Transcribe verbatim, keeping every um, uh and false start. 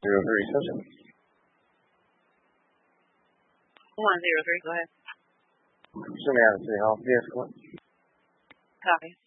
Zero three session. One zero three. Go ahead. Show me out of City Hall. Yes, what? Copy.